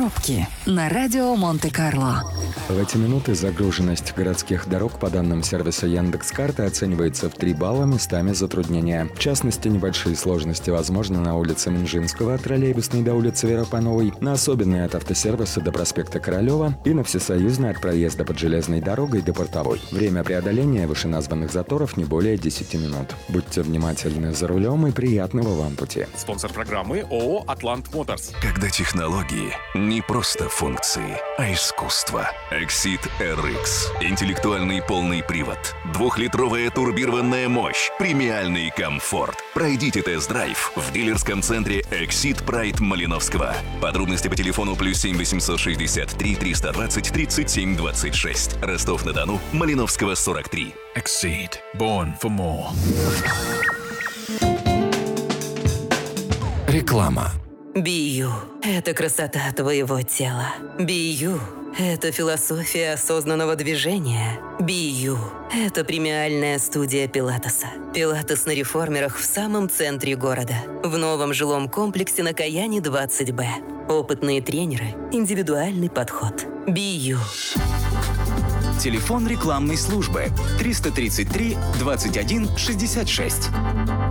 Пробки на радио Монте-Карло. В эти минуты загруженность городских дорог по данным сервиса Яндекс.Карты оценивается в 3 балла, местами затруднения. В частности, небольшие сложности возможны на улице Минжинского от Троллейбусной до улицы Веропановой, на Особенной от автосервиса до проспекта Королева и на Всесоюзной от проезда под железной дорогой до Портовой. Время преодоления вышеназванных заторов не более 10 минут. Будьте внимательны за рулем и приятного вам пути. Спонсор программы ООО «Атлант Моторс». Когда технологии не просто функции, а искусство. Exit RX. Интеллектуальный полный привод. 2-литровая турбированная мощь. Премиальный комфорт. Пройдите тест-драйв в дилерском центре Exit Pride Малиновского. Подробности по телефону +7 863 320 37 26. Ростов-на-Дону, Малиновского, 43. Exceed. Born for more. Реклама. Бию – это красота твоего тела. Бию – это философия осознанного движения. Бию – это премиальная студия Пилатеса. Пилатес на реформерах в самом центре города. В новом жилом комплексе на Каяне 20Б. Опытные тренеры, индивидуальный подход. Бию. Телефон рекламной службы 333 21 66.